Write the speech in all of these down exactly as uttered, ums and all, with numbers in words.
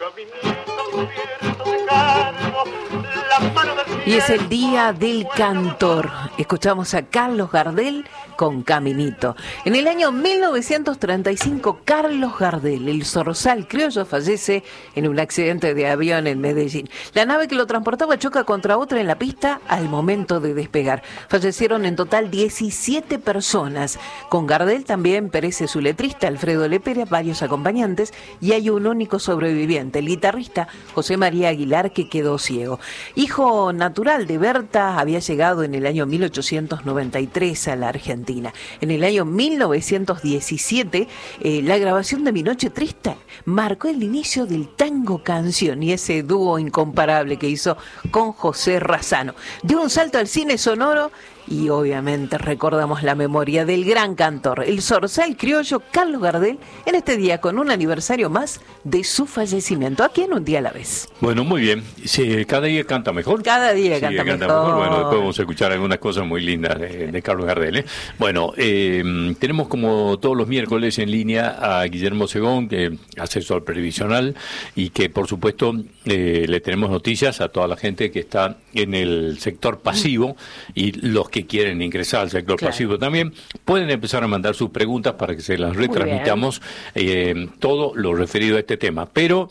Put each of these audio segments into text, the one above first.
Y es el Día del Cantor. Escuchamos a Carlos Gardel con Caminito. En el año mil novecientos treinta y cinco, Carlos Gardel, el zorzal criollo, fallece en un accidente de avión en Medellín. La nave que lo transportaba choca contra otra en la pista al momento de despegar. Fallecieron en total diecisiete personas. Con Gardel también perece su letrista, Alfredo Lepera, varios acompañantes, y hay un único sobreviviente, el guitarrista José María Aguilar, que quedó ciego. Hijo natural de Berta, había llegado en el año mil ochocientos noventa y tres a la Argentina. En el año mil novecientos diecisiete, eh, la grabación de Mi Noche Triste marcó el inicio del tango canción y ese dúo incomparable que hizo con José Razzano. Dio un salto al cine sonoro y obviamente recordamos la memoria del gran cantor, el zorzal criollo Carlos Gardel, en este día con un aniversario más de su fallecimiento, aquí en Un Día a la Vez. Bueno, muy bien. Sí, cada día canta mejor. Cada día sí, canta, canta mejor. mejor. Bueno, después vamos a escuchar algunas cosas muy lindas de, de Carlos Gardel, ¿eh? Bueno, eh, tenemos como todos los miércoles en línea a Guillermo Segón, que asesor previsional, y que por supuesto eh, le tenemos noticias a toda la gente que está en el sector pasivo y los que quieren ingresar al sector claro. pasivo también, pueden empezar a mandar sus preguntas para que se las retransmitamos, eh, todo lo referido a este tema. Pero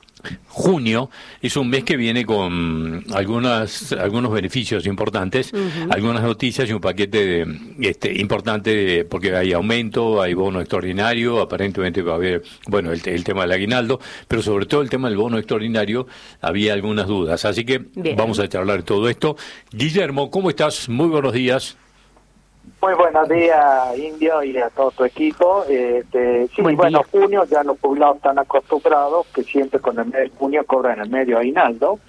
junio es un mes que viene con algunas algunos beneficios importantes, uh-huh. algunas noticias y un paquete de, este, importante de, porque hay aumento, hay bono extraordinario, aparentemente va a haber, bueno, el, el tema del aguinaldo, pero sobre todo el tema del bono extraordinario había algunas dudas, así que bien. Vamos a charlar de todo esto. Guillermo, ¿cómo estás? Muy buenos días. Muy buenos días, Indio, y a todo tu equipo. Este, sí, Buen bueno, día. Junio ya los jubilados están acostumbrados que siempre con el mes de junio cobran el medio aguinaldo.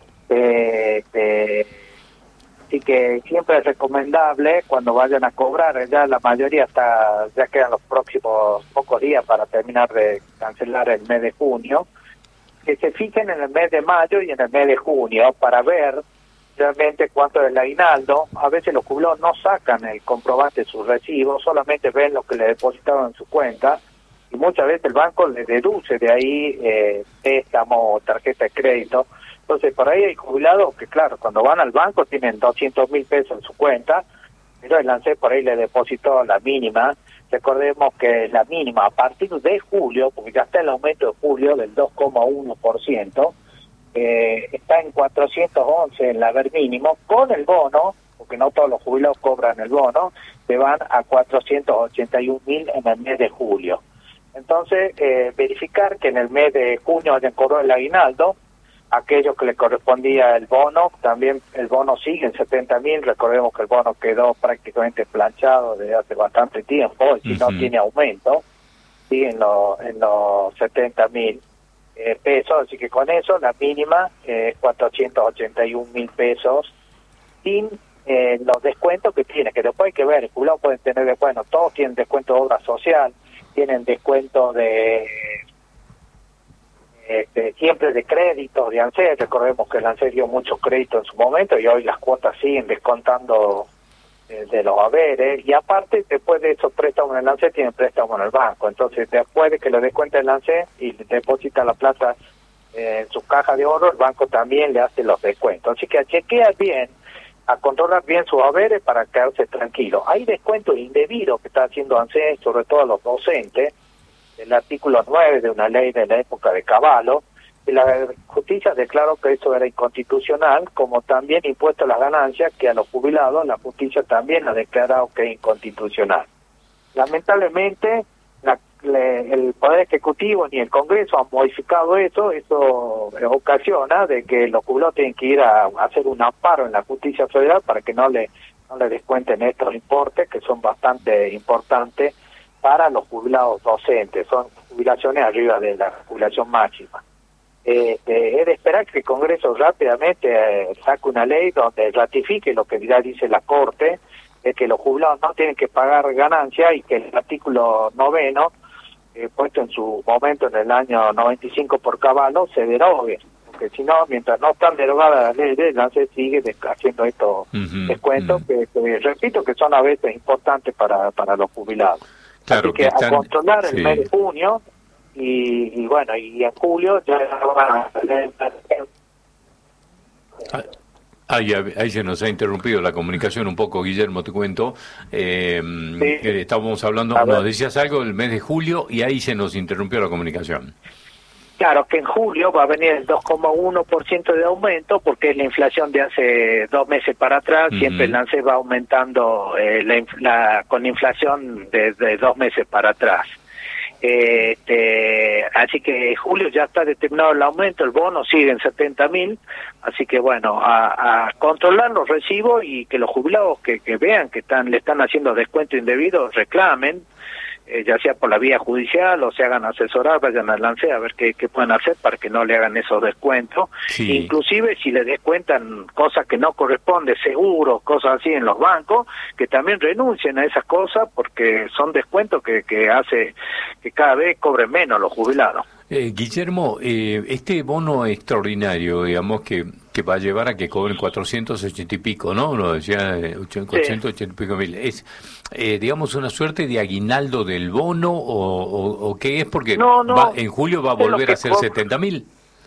Eh, este, así que siempre es recomendable cuando vayan a cobrar, ya la mayoría está, ya quedan los próximos pocos días para terminar de cancelar el mes de junio, que se fijen en el mes de mayo y en el mes de junio para ver realmente cuánto es el aguinaldo. A veces los jubilados no sacan el comprobante de sus recibos, solamente ven lo que le depositaron en su cuenta y muchas veces el banco le deduce de ahí eh, préstamo o tarjeta de crédito. Entonces por ahí hay jubilados que claro, cuando van al banco tienen doscientos mil pesos en su cuenta, pero el ANSES por ahí le depositó la mínima. Recordemos que la mínima a partir de julio, porque ya está el aumento de julio del dos coma uno por ciento, Eh, está en cuatrocientos once el haber mínimo, con el bono, porque no todos los jubilados cobran el bono, se van a cuatrocientos ochenta y un mil en el mes de julio. Entonces, eh, verificar que en el mes de junio hayan cobrado el aguinaldo, aquellos que le correspondía el bono, también el bono sigue en setenta mil, recordemos que el bono quedó prácticamente planchado desde hace bastante tiempo, y si uh-huh. no tiene aumento, sigue en, lo, en los setenta mil. Eh, pesos, así que con eso la mínima es eh, cuatrocientos ochenta y un mil pesos sin eh, los descuentos que tiene, que después hay que ver, el jubilado pueden tener, bueno, todos tienen descuento de obra social, tienen descuento de este, siempre de créditos de ANSES, recordemos que el ANSES dio muchos créditos en su momento y hoy las cuotas siguen descontando de los haberes, y aparte después de esos préstamos en el ANSES tienen préstamos en el banco, entonces después de que le descuenta el ANSES y le deposita la plata eh, en su caja de ahorro, el banco también le hace los descuentos, así que a chequear bien, a controlar bien sus haberes para quedarse tranquilo. Hay descuentos indebidos que está haciendo ANSES, sobre todo a los docentes, el artículo nueve de una ley de la época de Cavallo, y la justicia declaró que eso era inconstitucional, como también impuesto a las ganancias, que a los jubilados la justicia también ha declarado que es inconstitucional. Lamentablemente, la, le, el Poder Ejecutivo ni el Congreso han modificado eso, eso ocasiona de que los jubilados tienen que ir a, a hacer un amparo en la justicia federal para que no le, no le descuenten estos importes, que son bastante importantes para los jubilados docentes, son jubilaciones arriba de la jubilación máxima. Eh, eh, es de esperar que el Congreso rápidamente eh, saque una ley donde ratifique lo que ya dice la Corte, es que los jubilados no tienen que pagar ganancia y que el artículo noveno, eh, puesto en su momento en el año noventa y cinco por Cavallo, se derogue, porque si no, mientras no están derogadas las leyes, la ANSES sigue haciendo estos uh-huh, descuentos, uh-huh. que, que repito que son a veces importantes para, para los jubilados. Claro, Así que, que están, a controlar el sí. mes de junio, y, y bueno, y en julio ya van a... Ah. Ahí, ahí se nos ha interrumpido la comunicación un poco, Guillermo, te cuento. Eh, sí. eh, estábamos hablando, nos decías algo del mes de julio y ahí se nos interrumpió la comunicación. Claro, que en julio va a venir el dos coma uno por ciento de aumento porque es la inflación de hace dos meses para atrás, uh-huh. Siempre el lance va aumentando eh, la, la, con inflación de, de dos meses para atrás. Eh, este, así que julio ya está determinado el aumento, el bono sigue en setenta mil, así que bueno, a, a controlar los recibos y que los jubilados que, que vean que están le están haciendo descuento indebido reclamen, eh, ya sea por la vía judicial o se hagan asesorar, vayan al lance a ver qué, qué pueden hacer para que no le hagan esos descuentos, sí. Inclusive si le descuentan cosas que no corresponden, seguros, cosas así en los bancos, que también renuncien a esas cosas porque son descuentos que, que hace que cada vez cobren menos los jubilados. Eh, Guillermo, eh, este bono extraordinario, digamos, que, que va a llevar a que cobren cuatrocientos ochenta y pico, ¿no? Lo decía, eh, cuatrocientos ochenta y pico mil. ¿Es, eh, digamos, una suerte de aguinaldo del bono o, o, o qué es? Porque no, no, va, en julio va a volver a ser setenta mil.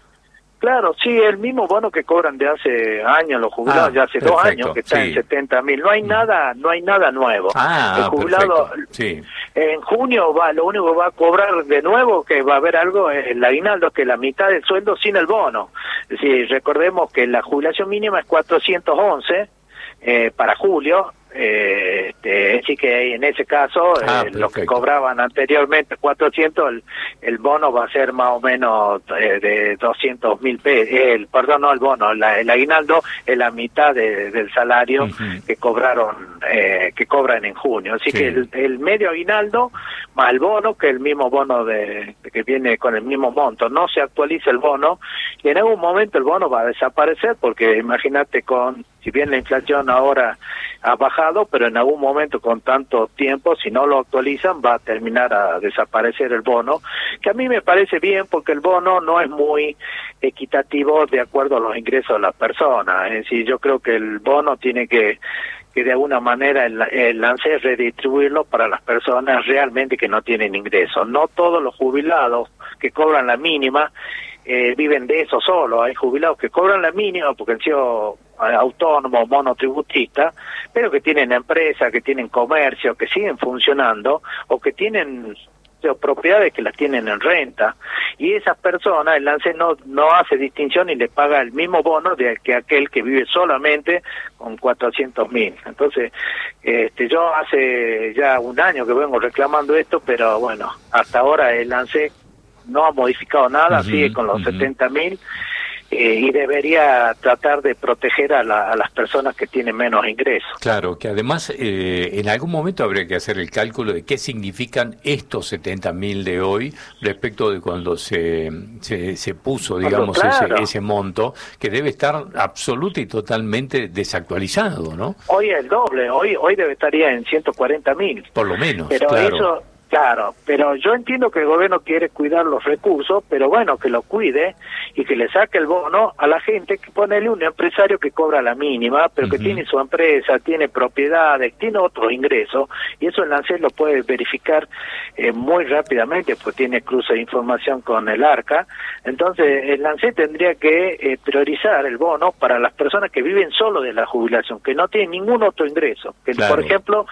Claro, sí, el mismo bono que cobran de hace años los jubilados, ah, ya hace perfecto, dos años que está sí. en setenta mil. No hay nada, no hay nada nuevo. Ah, el jubilado sí. En junio va, lo único que va a cobrar de nuevo, que va a haber algo, es el aguinaldo, que la mitad del sueldo sin el bono. Es decir, recordemos que la jubilación mínima es cuatrocientos once eh, para julio. Eh, este, así que en ese caso ah, eh, los que cobraban anteriormente cuatrocientos, el, el bono va a ser más o menos eh, de doscientos mil pesos, el, perdón, no el bono, la, el aguinaldo es la mitad de, del salario uh-huh. que cobraron, eh, que cobran en junio, así sí. que el, el medio aguinaldo más el bono, que el mismo bono de, de que viene con el mismo monto, no se actualiza el bono y en algún momento el bono va a desaparecer porque imagínate con, si bien la inflación ahora ha bajado, pero en algún momento con tanto tiempo, si no lo actualizan, va a terminar a desaparecer el bono, que a mí me parece bien porque el bono no es muy equitativo de acuerdo a los ingresos de las personas. Es decir, yo creo que el bono tiene que, que de alguna manera el, el lance es redistribuirlo para las personas realmente que no tienen ingresos. No todos los jubilados que cobran la mínima eh, viven de eso solo. Hay jubilados que cobran la mínima porque han sido autónomos, monotributistas, pero que tienen empresas, que tienen comercio, que siguen funcionando o que tienen propiedades que las tienen en renta, y esas personas el lance no no hace distinción y le paga el mismo bono de que aquel que vive solamente con cuatrocientos mil. Entonces este yo hace ya un año que vengo reclamando esto, pero bueno, hasta ahora el lance no ha modificado nada, uh-huh, sigue con los uh-huh. setenta mil. Eh, y debería tratar de proteger a, la, a las personas que tienen menos ingresos. Claro, que además eh, en algún momento habría que hacer el cálculo de qué significan estos setenta mil de hoy respecto de cuando se se, se puso, digamos, claro. ese, ese monto, que debe estar absoluta y totalmente desactualizado, ¿no? Hoy es el doble, hoy hoy debe estaría en ciento cuarenta mil. Por lo menos, pero claro. eso... Claro, pero yo entiendo que el gobierno quiere cuidar los recursos, pero bueno, que lo cuide y que le saque el bono a la gente, que ponele un empresario que cobra la mínima, pero uh-huh. que tiene su empresa, tiene propiedades, tiene otros ingresos, y eso el ANSES lo puede verificar eh, muy rápidamente, pues tiene cruce de información con el ARCA. Entonces el ANSES tendría que eh, priorizar el bono para las personas que viven solo de la jubilación, que no tienen ningún otro ingreso, que claro. por ejemplo...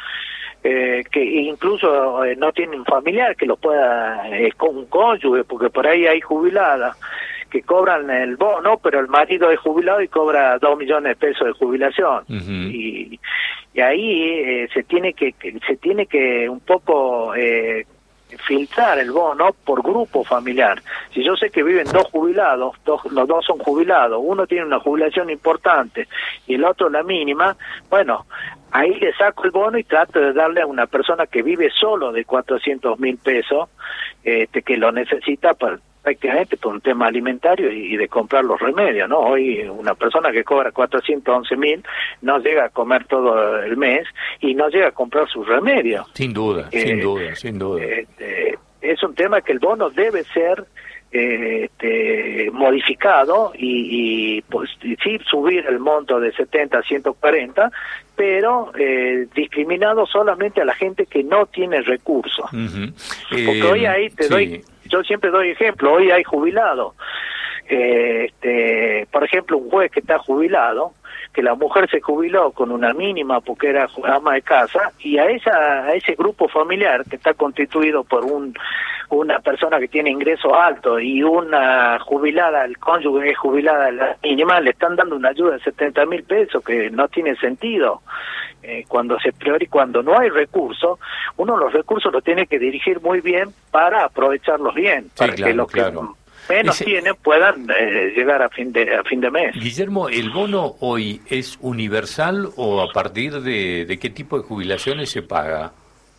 Eh, que incluso eh, no tienen familiar que los pueda eh, con un cónyuge, porque por ahí hay jubiladas que cobran el bono, pero el marido es jubilado y cobra dos millones de pesos de jubilación. Uh-huh. y, y ahí eh, se tiene que, que se tiene que un poco eh, filtrar el bono por grupo familiar. Si yo sé que viven dos jubilados, dos, los dos son jubilados, uno tiene una jubilación importante y el otro la mínima, bueno, ahí le saco el bono y trato de darle a una persona que vive solo de cuatrocientos mil pesos, este, que lo necesita para, prácticamente por un tema alimentario y, y de comprar los remedios, ¿no? Hoy una persona que cobra cuatrocientos once mil no llega a comer todo el mes y no llega a comprar sus remedios. Sin duda, eh, sin duda, sin duda. Este, es un tema que el bono debe ser Eh, este, modificado y, y pues y sí subir el monto de setenta a ciento cuarenta, pero eh, discriminado solamente a la gente que no tiene recursos. Uh-huh. Porque eh, hoy ahí te sí. doy yo siempre doy ejemplo, hoy hay jubilados. Eh, este, por ejemplo, un juez que está jubilado, que la mujer se jubiló con una mínima porque era ama de casa, y a esa a ese grupo familiar que está constituido por un una persona que tiene ingresos altos y una jubilada, el cónyuge que es jubilada la mínima, le están dando una ayuda de setenta mil pesos que no tiene sentido. Eh, cuando se priori, cuando no hay recursos, uno los recursos los tiene que dirigir muy bien para aprovecharlos bien, sí, para claro, que los claro. que menos Ese... tienen puedan eh, llegar a fin de a fin de mes. Guillermo, ¿el bono hoy es universal o a partir de, de qué tipo de jubilaciones se paga?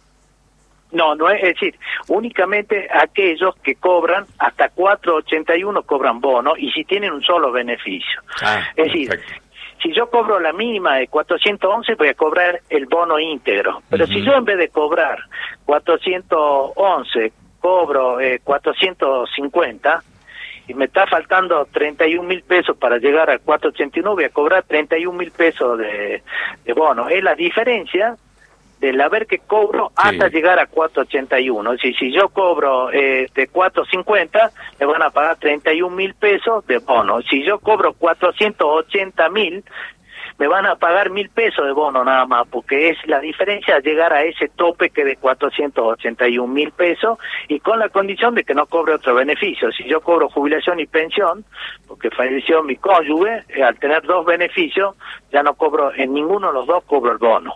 No, no es, es decir, únicamente aquellos que cobran hasta cuatro ochenta y uno cobran bono, y si tienen un solo beneficio. Ah, es decir, perfecto. Si yo cobro la mínima de cuatrocientos once, voy a cobrar el bono íntegro. Pero uh-huh. si yo en vez de cobrar cuatrocientos once, cobro eh, cuatrocientos cincuenta, y me está faltando treinta y un mil pesos para llegar a cuatrocientos ochenta y uno, voy a cobrar treinta y un mil pesos de, de bono. Es la diferencia del haber que cobro hasta sí. llegar a cuatrocientos ochenta y uno. Si, si yo cobro eh, de cuatrocientos cincuenta, me van a pagar treinta y un mil pesos de bono. Si yo cobro cuatrocientos ochenta mil, me van a pagar mil pesos de bono nada más, porque es la diferencia de llegar a ese tope que de cuatrocientos ochenta y un mil pesos, y con la condición de que no cobre otro beneficio. Si yo cobro jubilación y pensión, porque falleció mi cónyuge, eh, al tener dos beneficios, ya no cobro, en ninguno de los dos cobro el bono.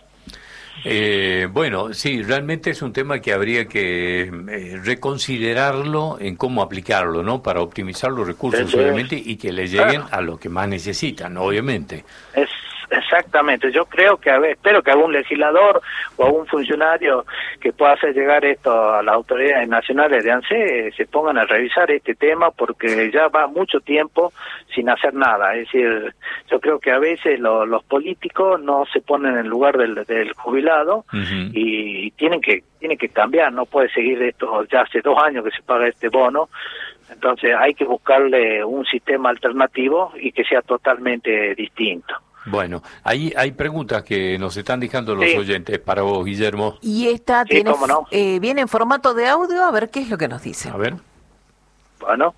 Eh, bueno, sí, realmente es un tema que habría que eh, reconsiderarlo en cómo aplicarlo, ¿no? Para optimizar los recursos, sí, obviamente, y que le lleguen claro. a los que más necesitan, obviamente. Es exactamente. Yo creo que, a ver, espero que algún legislador o algún funcionario que pueda hacer llegar esto a las autoridades nacionales de ANSES se pongan a revisar este tema, porque ya va mucho tiempo sin hacer nada. Es decir, yo creo que a veces lo, los políticos no se ponen en el lugar del, del jubilado uh-huh. y tienen que tienen que cambiar. No puede seguir esto, ya hace dos años que se paga este bono. Entonces hay que buscarle un sistema alternativo y que sea totalmente distinto. Bueno, ahí hay preguntas que nos están dejando los sí. oyentes para vos, Guillermo. Y esta sí, tiene, cómo no. eh, viene en formato de audio, a ver qué es lo que nos dice. A ver. Bueno.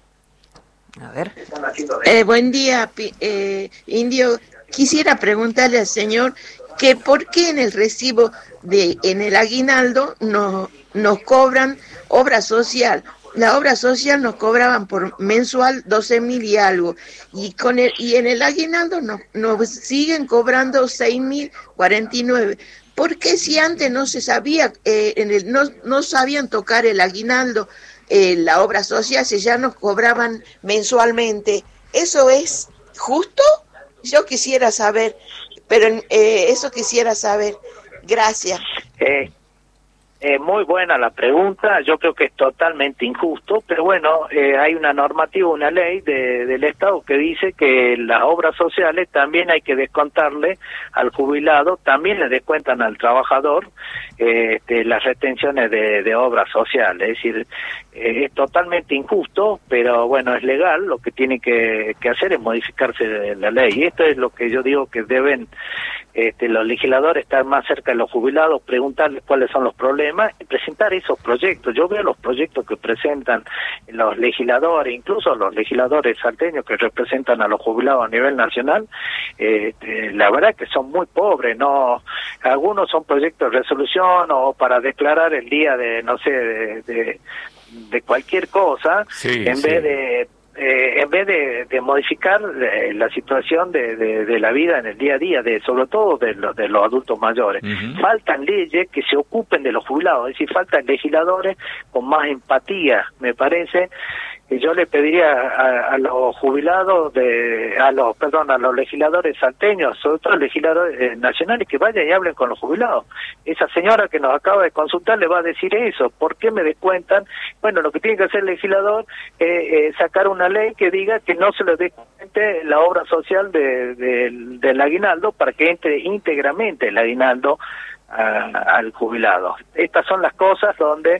A ver. Eh, buen día, eh, Indio. Quisiera preguntarle al señor que por qué en el recibo de en el aguinaldo nos, nos cobran obra social. La obra social nos cobraban por mensual doce mil y algo, y con el y en el aguinaldo nos, nos siguen cobrando seis mil cuarenta y nueve. ¿Por qué si antes no se sabía, eh, en el, no, no sabían tocar el aguinaldo, eh, la obra social, si ya nos cobraban mensualmente? ¿Eso es justo? Yo quisiera saber, pero eh, eso quisiera saber. Gracias. Eh. Eh, muy buena la pregunta. Yo creo que es totalmente injusto, pero bueno, eh, hay una normativa, una ley de, del Estado que dice que las obras sociales también hay que descontarle al jubilado, también le descuentan al trabajador eh, de las retenciones de, de obras sociales. Es decir, eh, es totalmente injusto, pero bueno, es legal. Lo que tiene que, que hacer es modificarse la ley, y esto es lo que yo digo que deben Este, los legisladores estar más cerca de los jubilados, preguntarles cuáles son los problemas y presentar esos proyectos. Yo veo los proyectos que presentan los legisladores, incluso los legisladores salteños que representan a los jubilados a nivel nacional, este, la verdad es que son muy pobres. No, algunos son proyectos de resolución o para declarar el día de, no sé, de, de, de cualquier cosa, sí, en sí. vez de Eh, en vez de, de modificar eh, la situación de, de, de la vida en el día a día, de sobre todo de, lo, de los adultos mayores. Uh-huh. Faltan leyes que se ocupen de los jubilados, es decir, faltan legisladores con más empatía, me parece. Y yo le pediría a, a los jubilados, de a los perdón, a los legisladores salteños, sobre todo legisladores eh, nacionales, que vayan y hablen con los jubilados. Esa señora que nos acaba de consultar le va a decir eso. ¿Por qué me descuentan? Bueno, lo que tiene que hacer el legislador es eh, eh, sacar una ley que diga que no se le descuente la obra social de, de, del aguinaldo, para que entre íntegramente el aguinaldo a, al jubilado. Estas son las cosas donde,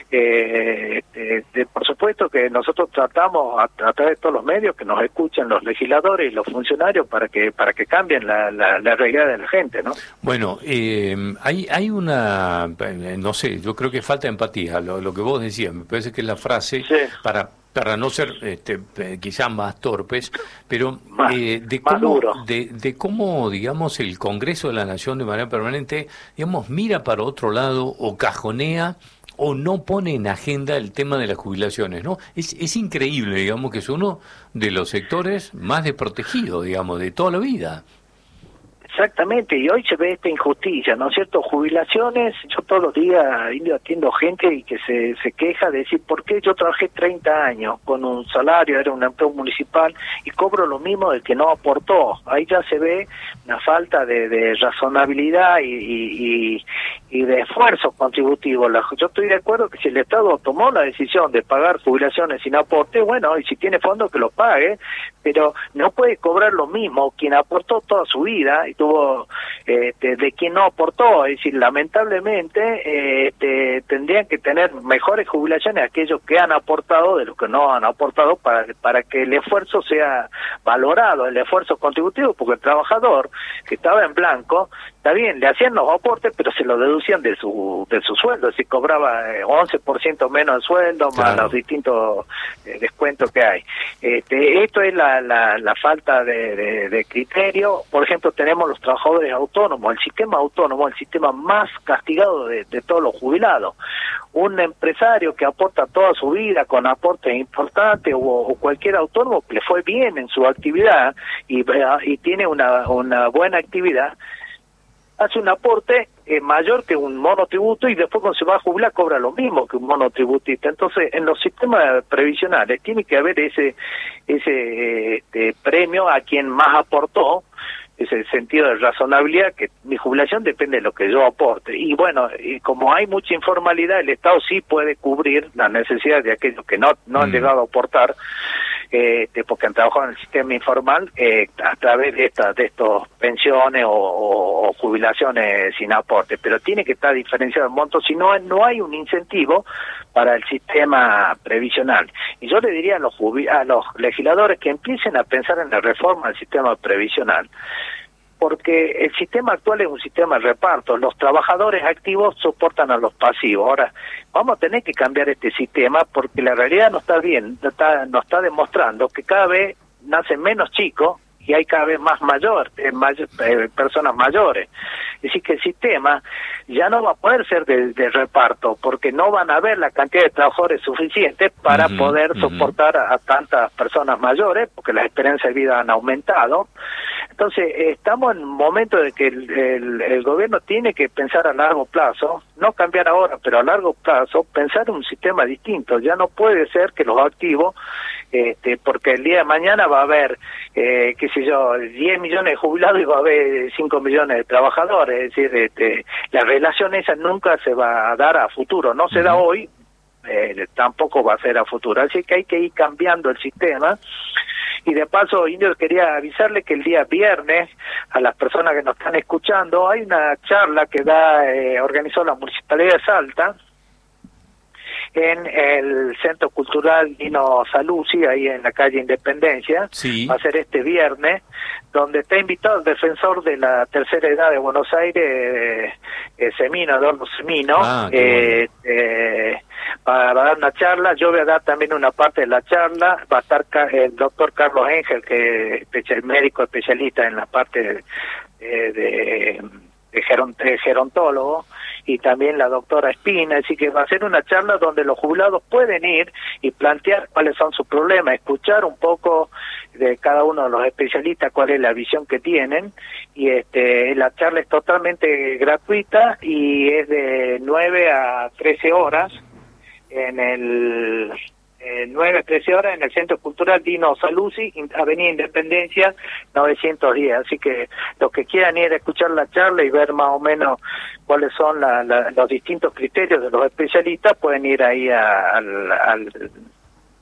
eh, de, de, por supuesto que nosotros tratamos a, a través de todos los medios que nos escuchen los legisladores y los funcionarios para que para que cambien la, la, la realidad de la gente, ¿no? Bueno, eh, hay hay una, no sé, yo creo que falta empatía, lo, lo que vos decías, me parece que es la frase sí. para... para no ser este, quizás más torpes, pero más, eh, de, más cómo, duro. de, de cómo, digamos, el Congreso de la Nación de manera permanente, digamos, mira para otro lado o cajonea o no pone en agenda el tema de las jubilaciones, ¿no? Es, es increíble, digamos, que es uno de los sectores más desprotegidos, digamos, de toda la vida. Exactamente, y hoy se ve esta injusticia, ¿no es cierto? Jubilaciones, yo todos los días atiendo gente y que se, se queja de decir, ¿por qué yo trabajé treinta años con un salario, era un empleo municipal, y cobro lo mismo del que no aportó? Ahí ya se ve una falta de, de razonabilidad y, y, y, y de esfuerzo contributivo. Yo estoy de acuerdo que si el Estado tomó la decisión de pagar jubilaciones sin aporte, bueno, y si tiene fondos que lo pague, pero no puede cobrar lo mismo quien aportó toda su vida y tuvo este, de quien no aportó. Es decir, lamentablemente este, tendrían que tener mejores jubilaciones aquellos que han aportado de los que no han aportado para, para que el esfuerzo sea valorado, el esfuerzo contributivo, porque el trabajador que estaba en blanco, está bien, le hacían los aportes, pero se lo deducían de su de su sueldo, si cobraba once por ciento menos de sueldo, claro, más los distintos eh, descuentos que hay. Este, esto es la, la, la falta de, de, de criterio. Por ejemplo, tenemos los trabajadores autónomos, el sistema autónomo, el sistema más castigado de, de todos los jubilados. Un empresario que aporta toda su vida con aportes importantes o, o cualquier autónomo que le fue bien en su actividad y, y tiene una, una buena actividad, hace un aporte eh, mayor que un monotributo y después cuando se va a jubilar cobra lo mismo que un monotributista. Entonces, en los sistemas previsionales tiene que haber ese ese este, premio a quien más aportó, ese sentido de razonabilidad, que mi jubilación depende de lo que yo aporte. Y bueno, y como hay mucha informalidad, el Estado sí puede cubrir las necesidades de aquellos que no, no mm. han llegado a aportar, eh, porque han trabajado en el sistema informal, eh, a través de estas de estos pensiones o, o, o jubilaciones sin aporte. Pero tiene que estar diferenciado el monto, si no, no hay un incentivo para el sistema previsional. Y yo le diría a los, a los legisladores que empiecen a pensar en la reforma del sistema previsional, porque el sistema actual es un sistema de reparto. Los trabajadores activos soportan a los pasivos. Ahora, vamos a tener que cambiar este sistema porque la realidad no está bien, no está, nos está demostrando que cada vez nacen menos chicos y hay cada vez más mayor, eh, mayor eh, personas mayores. Es decir, que el sistema ya no va a poder ser de, de reparto, porque no van a haber la cantidad de trabajadores suficientes para uh-huh, poder uh-huh. soportar a, a tantas personas mayores, porque las esperanzas de vida han aumentado. Entonces, eh, estamos en un momento de que el, el, el gobierno tiene que pensar a largo plazo, no cambiar ahora, pero a largo plazo, pensar en un sistema distinto. Ya no puede ser que los activos, este, porque el día de mañana va a haber, eh, qué sé yo, diez millones de jubilados y va a haber cinco millones de trabajadores. Es decir, este, la relación esa nunca se va a dar a futuro, no se da hoy, eh, tampoco va a ser a futuro. Así que hay que ir cambiando el sistema. Y de paso, Indio, quería avisarle que el día viernes, a las personas que nos están escuchando, hay una charla que da eh, organizó la Municipalidad de Salta en el Centro Cultural Dino Saluzzi, ahí en la calle Independencia. Sí. Va a ser este viernes, donde está invitado el defensor de la tercera edad de Buenos Aires, eh, Semino, Eduardo Semino, ah, eh, eh, va a dar una charla. Yo voy a dar también una parte de la charla. Va a estar el doctor Carlos Engel, que es el médico especialista en la parte de, de, de, de, geront, de gerontólogo, y también la doctora Espina. Así que va a ser una charla donde los jubilados pueden ir y plantear cuáles son sus problemas, escuchar un poco de cada uno de los especialistas cuál es la visión que tienen. Y este la charla es totalmente gratuita y es de nueve a trece horas en el eh, nueve a trece horas en el Centro Cultural Dino Saluzzi, Avenida Independencia novecientos diez. Así que los que quieran ir a escuchar la charla y ver más o menos cuáles son la, la, los distintos criterios de los especialistas, pueden ir ahí a, al, al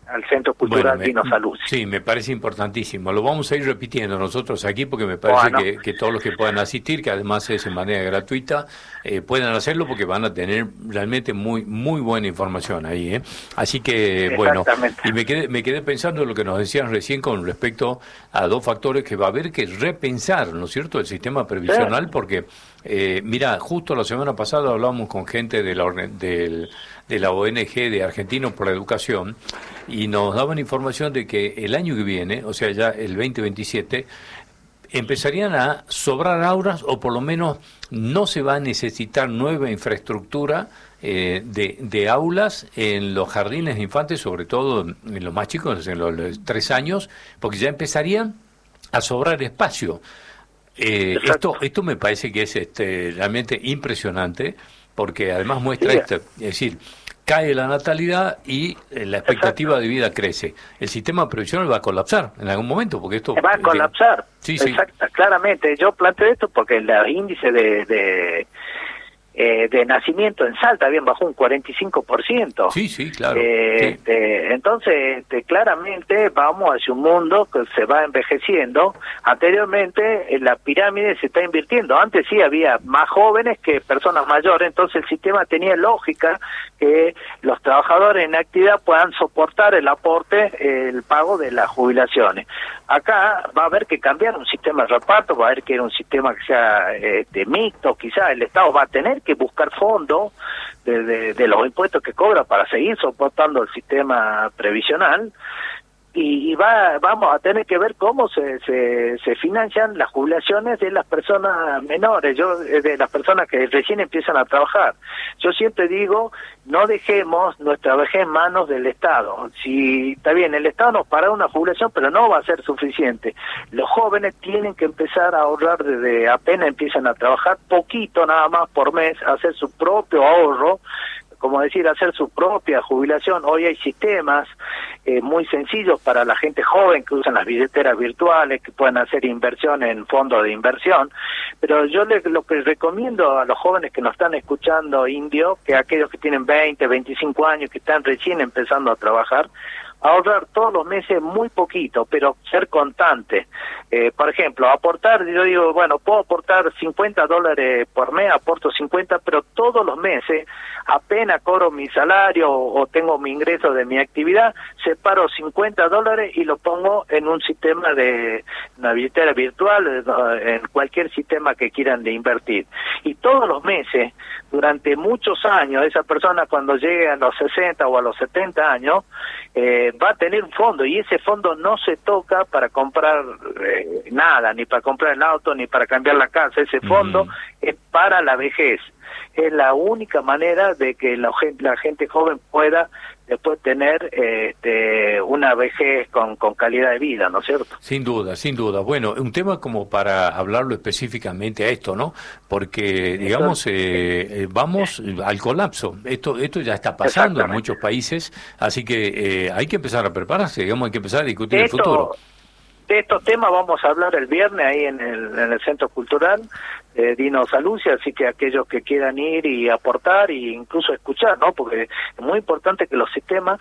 al Centro Cultural bueno, Dino Salud. Sí, me parece importantísimo. Lo vamos a ir repitiendo nosotros aquí porque me parece bueno. que, que todos los que puedan asistir, que además es en manera gratuita, eh, puedan hacerlo porque van a tener realmente muy muy buena información ahí, ¿eh? Así que, bueno, y me quedé, me quedé pensando en lo que nos decían recién con respecto a dos factores que va a haber que repensar, ¿no es cierto?, el sistema previsional, sí. porque, eh, mira, justo la semana pasada hablamos con gente de la, del, de la O N G de Argentinos por la Educación y nos daban información de que el año que viene, o sea, ya el veinte veintisiete, empezarían a sobrar aulas o por lo menos no se va a necesitar nueva infraestructura eh, de, de aulas en los jardines de infantes, sobre todo en los más chicos, en los, los tres años, porque ya empezarían a sobrar espacio. Eh, esto esto me parece que es este, realmente impresionante, porque además muestra sí. esto, es decir, cae la natalidad y la expectativa Exacto. de vida crece. El sistema previsional va a colapsar en algún momento, porque esto... Va a colapsar, sí, Exacto, sí. claramente. Yo planteo esto porque el índice de... de... Eh, de nacimiento en Salta habían bajado un cuarenta y cinco por ciento. Sí, sí, claro. Eh, sí. Este, entonces, este, claramente vamos hacia un mundo que se va envejeciendo. Anteriormente, en la pirámide se está invirtiendo. Antes sí había más jóvenes que personas mayores, entonces el sistema tenía lógica que los trabajadores en actividad puedan soportar el aporte, el pago de las jubilaciones. Acá va a haber que cambiar un sistema de reparto, va a haber que ir un sistema que sea este, mixto, quizás el Estado va a tener que buscar fondos de, de, de los impuestos que cobra para seguir soportando el sistema previsional y, y va vamos a tener que ver cómo se, se se financian las jubilaciones de las personas menores, yo de las personas que recién empiezan a trabajar. Yo siempre digo, no dejemos nuestra vejez en manos del Estado. Si está bien, el Estado nos paga una jubilación, pero no va a ser suficiente. Los jóvenes tienen que empezar a ahorrar desde apenas empiezan a trabajar, poquito nada más por mes, hacer su propio ahorro, como decir, hacer su propia jubilación. Hoy hay sistemas eh, muy sencillos para la gente joven que usan las billeteras virtuales, que pueden hacer inversión en fondos de inversión, pero yo le, lo que recomiendo a los jóvenes que nos están escuchando, Indio, que aquellos que tienen veinte, veinticinco años, que están recién empezando a trabajar, ahorrar todos los meses muy poquito, pero ser constante. Eh, por ejemplo, aportar, yo digo, bueno, puedo aportar cincuenta dólares por mes, aporto cincuenta, pero todos los meses, apenas cobro mi salario o, o tengo mi ingreso de mi actividad, separo cincuenta dólares y lo pongo en un sistema de una billetera virtual, en cualquier sistema que quieran de invertir. Y todos los meses, durante muchos años, esa persona cuando llegue a los sesenta o a los setenta años, eh, va a tener un fondo, y ese fondo no se toca para comprar eh, nada, ni para comprar el auto, ni para cambiar la casa. Ese fondo uh-huh. es para la vejez. Es la única manera de que la gente, la gente joven pueda después tener este, una vejez con, con calidad de vida, ¿no es cierto? Sin duda, sin duda. Bueno, un tema como para hablarlo específicamente a esto, ¿no? Porque, digamos, eh, vamos al colapso. Esto esto ya está pasando en muchos países, así que eh, hay que empezar a prepararse, digamos, hay que empezar a discutir esto, el futuro. De estos temas vamos a hablar el viernes ahí en el, en el Centro Cultural eh, Dino Salud, así que aquellos que quieran ir y aportar e incluso escuchar, ¿no? Porque es muy importante que los sistemas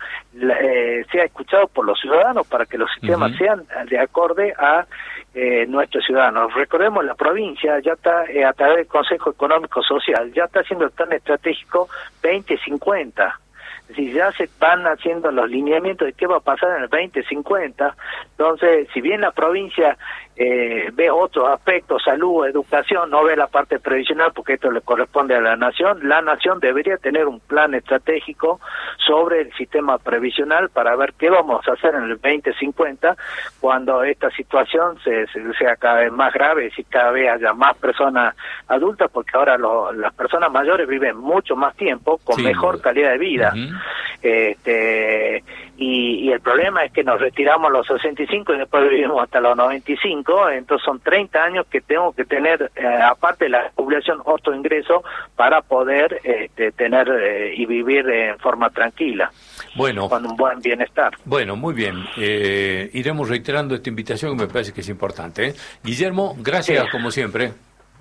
eh, sean escuchados por los ciudadanos para que los sistemas uh-huh. sean de acorde a eh, nuestros ciudadanos. Recordemos, la provincia ya está, eh, a través del Consejo Económico Social, ya está haciendo el plan estratégico veinte cincuenta. Si ya se van haciendo los lineamientos de qué va a pasar en el veinte cincuenta, entonces, si bien la provincia eh, ve otros aspectos, salud, educación, no ve la parte previsional porque esto le corresponde a la nación, la nación debería tener un plan estratégico sobre el sistema previsional para ver qué vamos a hacer en el veinte cincuenta cuando esta situación se, se, sea cada vez más grave, si cada vez haya más personas adultas, porque ahora lo, las personas mayores viven mucho más tiempo, con sí, mejor calidad de vida. Uh-huh. Este, y, y el problema es que nos retiramos a los sesenta y cinco y después vivimos hasta los noventa y cinco, entonces son treinta años que tengo que tener, eh, aparte de la jubilación, otro ingreso para poder este, tener eh, y vivir en forma tranquila, bueno, con un buen bienestar. Bueno, muy bien, eh, iremos reiterando esta invitación que me parece que es importante, ¿eh? Guillermo, gracias sí. como siempre.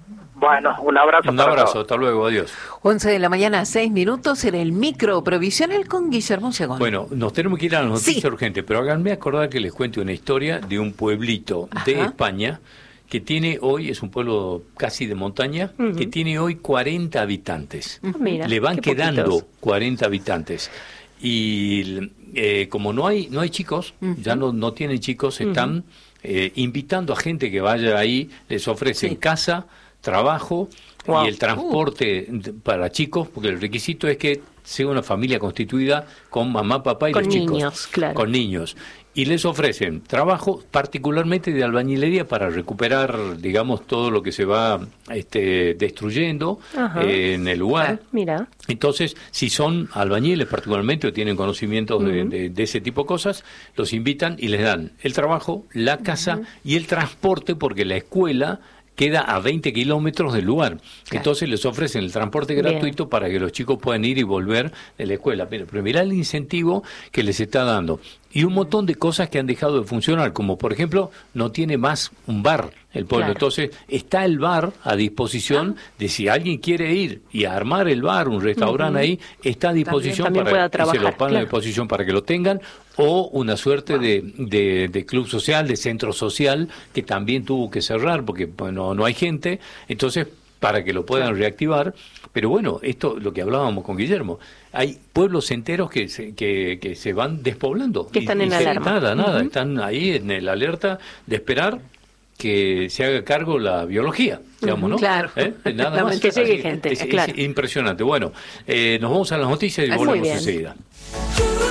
Bueno, un abrazo. Un para abrazo, todos. hasta luego, adiós. once de la mañana, seis minutos, en el micro provisional con Guillermo Segón. Bueno, nos tenemos que ir a las noticias Sí. urgentes, pero háganme acordar que les cuente una historia de un pueblito de Ajá. España que tiene hoy, es un pueblo casi de montaña, Ujú. que tiene hoy cuarenta habitantes. Mira, Le van qué quedando poquitos. cuarenta habitantes. Y eh, como no hay no hay chicos, Ujú. ya no, no tienen chicos, están eh, invitando a gente que vaya ahí, les ofrecen Sí. casa, trabajo Wow. y el transporte de- para chicos, porque el requisito es que sea una familia constituida con mamá, papá y Con los chicos. niños, claro. Con niños. Y les ofrecen trabajo, particularmente de albañilería, para recuperar, digamos, todo lo que se va este, destruyendo Ajá. eh, en el lugar. Mira. Entonces, si son albañiles particularmente o tienen conocimientos de, Ujú. de- de ese tipo de cosas, los invitan y les dan el trabajo, la casa y el transporte, porque la escuela queda a veinte kilómetros del lugar. Entonces les ofrecen el transporte Bien. gratuito para que los chicos puedan ir y volver de la escuela. Pero, pero mirá el incentivo que les está dando. Y un montón de cosas que han dejado de funcionar, como por ejemplo, no tiene más un bar el pueblo. Claro. Entonces, está el bar a disposición de si alguien quiere ir y armar el bar, un restaurante ahí, está a disposición También para pueda y se lo trabajar, ponen a claro. disposición para que lo tengan, o una suerte de, de, de club social, de centro social, que también tuvo que cerrar porque bueno, no hay gente. Entonces, para que lo puedan reactivar. Pero bueno, esto lo que hablábamos con Guillermo, hay pueblos enteros que se, que, que se van despoblando. Que están Y- en y se- alarma. Nada, nada, Ujú. están ahí en el alerta de esperar que se haga cargo la biología, digamos, ¿no? Claro. ¿Eh? Nada La más. que llegue Así, gente, es, es claro. impresionante. Bueno, eh, nos vamos a las noticias y Muy volvemos bien. enseguida.